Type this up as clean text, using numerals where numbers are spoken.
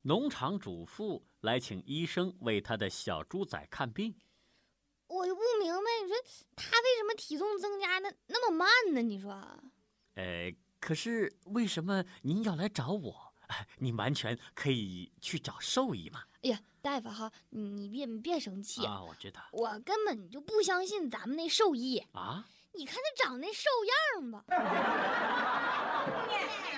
农场主妇来请医生为他的小猪仔看病。 我就不明白，你说他为什么体重增加的那么慢呢？你说？ 可是为什么您要来找我？你完全可以去找兽医嘛。 哎呀，大夫哈，你别生气啊！我知道， 我根本就不相信咱们那兽医啊！ 你看他长那兽样吧。